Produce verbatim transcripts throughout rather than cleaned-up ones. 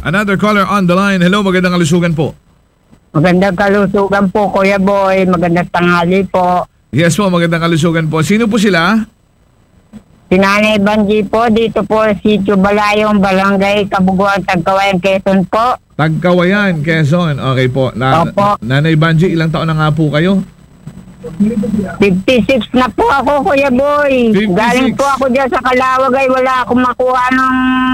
Another caller on the line. Hello, magandang kalusugan po. Magandang kalusugan po, Kuya Boy. Magandang tanghali po. Yes po, magandang kalusugan po. Sino po sila? Si Nanay Banji po, dito po Sitio Balayong, Barangay Kabuguan, Tagkawayan, Quezon po. Tagkawayan, Quezon. Okay po. Na, Opo. Nanay Banji, ilang taon na nga po kayo? fifty-six na po ako, Kuya Boy. fifty-six. Galing po ako dyan sa Calawag ay wala akong makuha ng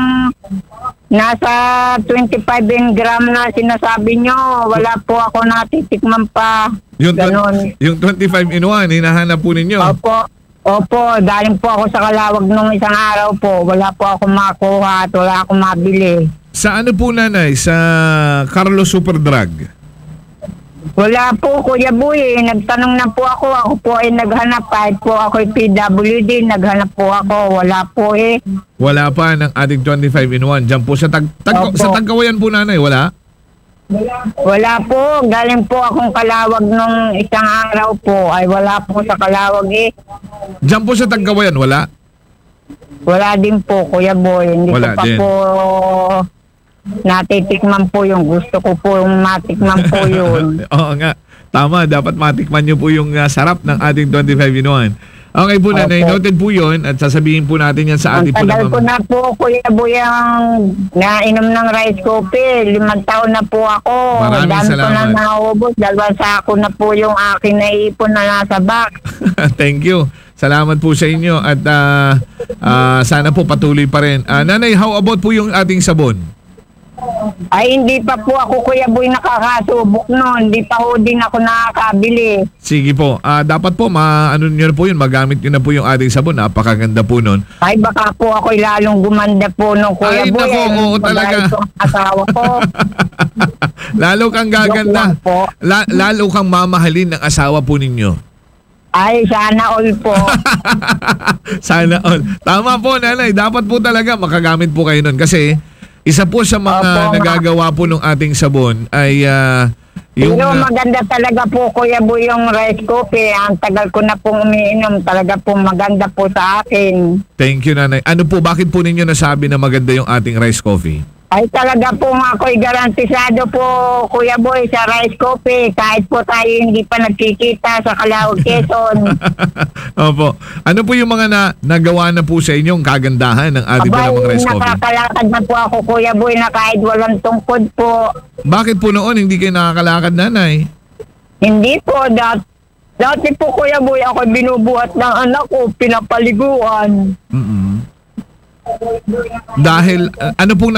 nasa twenty-five gram na sinasabi nyo. Wala po ako natitikman pa. Yung, Ganon. yung twenty-five in one, hinahanap po ninyo? Opo. Opo, galing po ako sa Calawag nung isang araw po. Wala po akong makuha at wala akong mabili. Sa ano po, nanay? Sa Carlos Superdrug? Wala po, Kuya Boy. Nagtanong na po ako. Ako po ay naghanap. Kahit po ako ay P W D, naghanap po ako. Wala po eh. Wala pa ng ating twenty-five in one. Diyan po sa, tag, tag, Opo. sa Tagkawayan po, nanay, wala? Wala po. Galing po akong Calawag nung isang araw po. Ay wala po sa Calawag eh. Diyan po sa Tagkawayan, wala? Wala din po, Kuya Boy. Hindi Wala ko pa din. po natitikman po yung gusto ko po yung matikman po yun. Oo nga. Tama, dapat matikman nyo po yung uh, sarap ng ating twenty-five in one. Okay po, nanay, Opo. noted po yun at sasabihin po natin yan sa Ang ating po tagal ko naman. na po, Kuya Boy, ang nainom ng rice coffee. Limang taon na po ako. Maraming Dami ko na salamat. naubos. Dalawang sako na po yung akin na ipon na nasa box. Thank you. Salamat po sa inyo at ah, ah, sana po patuloy pa rin. Ah, nanay, how about po yung ating sabon? Ay, hindi pa po ako, Kuya Boy, nakakasubok noon. Hindi pa ho din ako nakakabili. Sige po. Ah, dapat po, ma ano niyo na po yun, magamit niyo na po yung ating sabon. Napakaganda po nun. Ay, baka po ako lalong gumanda po nung Kuya Ay, Boy. nako, Ay, oo, talaga. dahil po ang asawa ko. Lalo kang gaganda. Joke lang po. La- lalo kang mamahalin ng asawa po ninyo. Ay, sana all po. Sana all. Tama po, nanay. Dapat po talaga makagamit po kayo nun. Kasi isa po sa mga Opo, ma- nagagawa po ng ating sabon ay ah, yung... Pero ah, maganda talaga po, Kuya Boy, yung rice coffee. Ang tagal ko na pong umiinom. Talaga pong maganda po sa akin. thank you, nanay. Ano po, bakit po ninyo nasabi na maganda yung ating rice coffee? Ay, talaga po ako'y garantisado po, Kuya Boy, sa rice coffee. Kahit po tayo hindi pa nagkikita sa Calawag, Quezon. Opo. Ano po yung mga na, nagawa na po sa inyong kagandahan ng ating po namang rice coffee? Nakakalakad na po ako, Kuya Boy, na kahit walang tungkod po. Bakit po noon hindi kayo nakakalakad, nanay? Hindi po, dat dati po, Kuya Boy, ako binubuhat ng anak ko, pinapaliguan. Mm-mm. Dahil, ah, ano pong